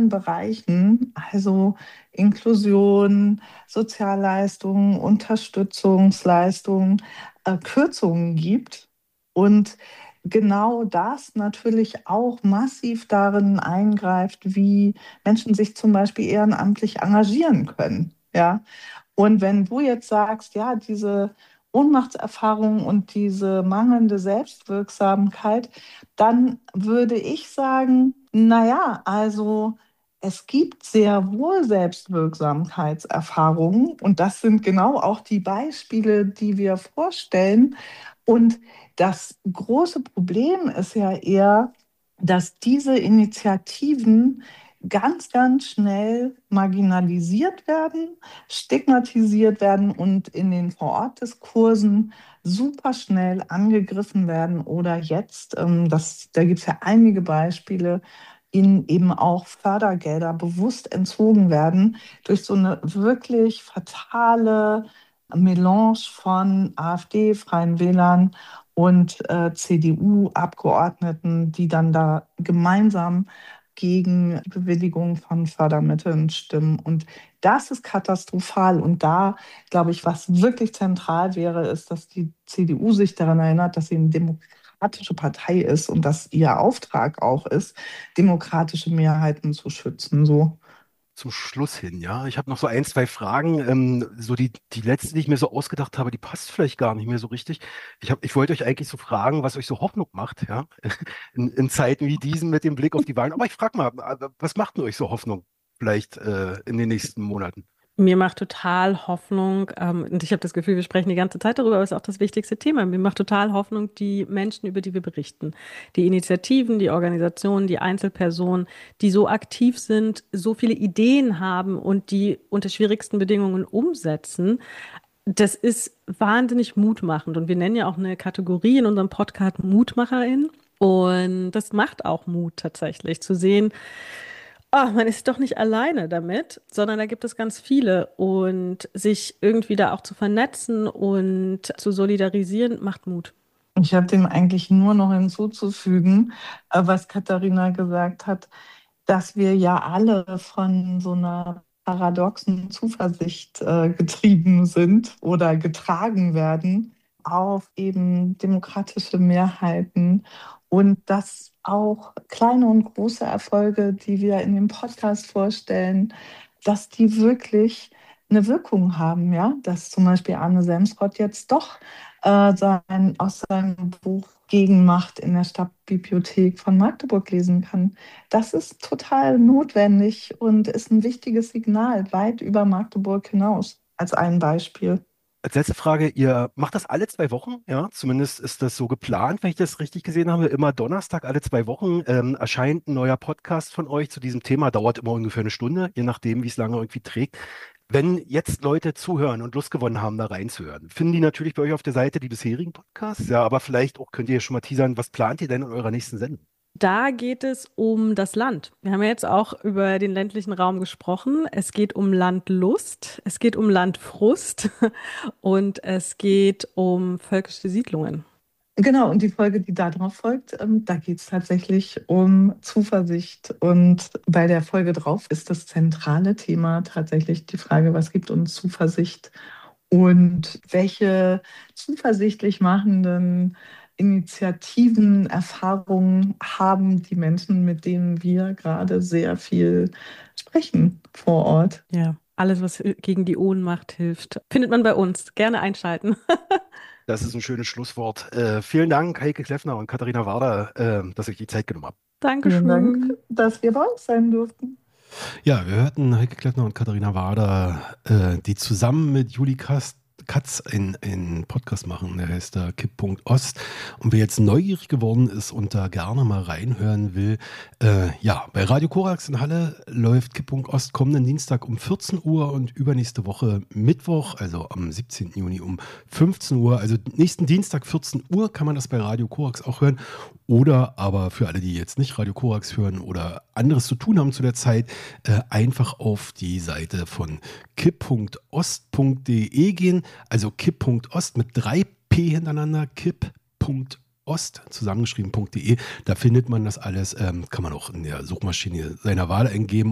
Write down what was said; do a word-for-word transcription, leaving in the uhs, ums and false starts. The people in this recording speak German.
sozialen Bereichen, also Inklusion, Sozialleistungen, Unterstützungsleistungen, äh, Kürzungen gibt und genau das natürlich auch massiv darin eingreift, wie Menschen sich zum Beispiel ehrenamtlich engagieren können. Ja, und wenn du jetzt sagst, ja, diese Ohnmachtserfahrung und diese mangelnde Selbstwirksamkeit, dann würde ich sagen, naja, also es gibt sehr wohl Selbstwirksamkeitserfahrungen und das sind genau auch die Beispiele, die wir vorstellen. Und das große Problem ist ja eher, dass diese Initiativen ganz, ganz schnell marginalisiert werden, stigmatisiert werden und in den Vorortdiskursen super schnell angegriffen werden oder jetzt, ähm, das, da gibt es ja einige Beispiele, ihnen eben auch Fördergelder bewusst entzogen werden durch so eine wirklich fatale Melange von AfD, Freien Wählern und äh, C D U-Abgeordneten, die dann da gemeinsam gegen die Bewilligung von Fördermitteln stimmen. Und das ist katastrophal. Und da, glaube ich, was wirklich zentral wäre, ist, dass die C D U sich daran erinnert, dass sie eine demokratische Partei ist und dass ihr Auftrag auch ist, demokratische Mehrheiten zu schützen. So. Zum Schluss hin, ja. Ich habe noch so ein, zwei Fragen. Ähm, so die, die letzte, die ich mir so ausgedacht habe, die passt vielleicht gar nicht mehr so richtig. Ich hab, ich wollte euch eigentlich so fragen, was euch so Hoffnung macht, ja, in, in Zeiten wie diesen mit dem Blick auf die Wahlen. Aber ich frage mal, äh, was macht denn euch so Hoffnung vielleicht äh, in den nächsten Monaten? Mir macht total Hoffnung, ähm, und ich habe das Gefühl, wir sprechen die ganze Zeit darüber, aber es ist auch das wichtigste Thema. Mir macht total Hoffnung die Menschen, über die wir berichten. Die Initiativen, die Organisationen, die Einzelpersonen, die so aktiv sind, so viele Ideen haben und die unter schwierigsten Bedingungen umsetzen. Das ist wahnsinnig mutmachend. Und wir nennen ja auch eine Kategorie in unserem Podcast Mutmacherin. Und das macht auch Mut tatsächlich, zu sehen, ah, man ist doch nicht alleine damit, sondern da gibt es ganz viele. Und sich irgendwie da auch zu vernetzen und zu solidarisieren, macht Mut. Ich habe dem eigentlich nur noch hinzuzufügen, äh, was Katharina gesagt hat, dass wir ja alle von so einer paradoxen Zuversicht äh, getrieben sind oder getragen werden auf eben demokratische Mehrheiten und dass auch kleine und große Erfolge, die wir in dem Podcast vorstellen, dass die wirklich eine Wirkung haben, ja, dass zum Beispiel Arne Semsrott jetzt doch äh, sein, aus seinem Buch Gegenmacht in der Stadtbibliothek von Magdeburg lesen kann. Das ist total notwendig und ist ein wichtiges Signal weit über Magdeburg hinaus, als ein Beispiel. Als letzte Frage, ihr macht das alle zwei Wochen, ja? Zumindest ist das so geplant, wenn ich das richtig gesehen habe. Immer Donnerstag alle zwei Wochen ähm, erscheint ein neuer Podcast von euch zu diesem Thema. Dauert immer ungefähr eine Stunde, je nachdem, wie es lange irgendwie trägt. Wenn jetzt Leute zuhören und Lust gewonnen haben, da reinzuhören, finden die natürlich bei euch auf der Seite die bisherigen Podcasts, ja, aber vielleicht auch könnt ihr schon mal teasern, was plant ihr denn in eurer nächsten Sendung? Da geht es um das Land. Wir haben ja jetzt auch über den ländlichen Raum gesprochen. Es geht um Landlust, es geht um Landfrust und es geht um völkische Siedlungen. Genau, und die Folge, die darauf folgt, ähm, da geht es tatsächlich um Zuversicht. Und bei der Folge drauf ist das zentrale Thema tatsächlich die Frage, was gibt uns Zuversicht und welche zuversichtlich machenden Initiativen, Erfahrungen haben die Menschen, mit denen wir gerade sehr viel sprechen vor Ort. Ja, alles, was gegen die Ohnmacht hilft, findet man bei uns. Gerne einschalten. Das ist ein schönes Schlusswort. Äh, vielen Dank, Heike Kleffner und Katharina Warder, äh, dass ihr euch die Zeit genommen habt. Vielen Dank, Dankeschön. dass wir bei euch sein durften. Ja, wir hörten Heike Kleffner und Katharina Warder, äh, die zusammen mit Juli Kast Katz einen Podcast machen, der heißt da Kipppunkt Ost. Und wer jetzt neugierig geworden ist und da gerne mal reinhören will, äh, ja, bei Radio Korax in Halle läuft Kipppunkt Ost kommenden Dienstag um vierzehn Uhr und übernächste Woche Mittwoch, also am siebzehnten Juni um fünfzehn Uhr. Also nächsten Dienstag vierzehn Uhr kann man das bei Radio Korax auch hören. Oder aber für alle, die jetzt nicht Radio Korax hören oder anderes zu tun haben zu der Zeit, äh, einfach auf die Seite von kipp punkt ost punkt de gehen. Also kipp punkt ost mit drei P hintereinander, kipp punkt ost zusammengeschrieben.de. Da findet man das alles, ähm, kann man auch in der Suchmaschine seiner Wahl eingeben.